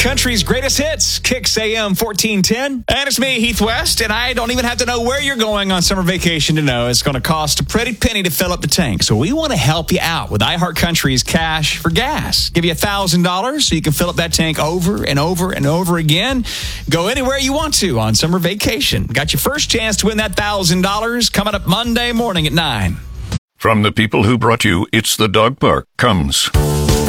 Country's greatest hits, Kicks AM 1410. And it's me, Heath West, and I don't even have to know where you're going on summer vacation to know it's going to cost a pretty penny to fill up the tank. So we want to help you out with iHeartCountry's Cash for Gas. Give you $1,000 so you can fill up that tank over and over and over again. Go anywhere you want to on summer vacation. Got your first chance to win that $1,000 coming up Monday morning at 9. From the people who brought you It's the Dog Park comes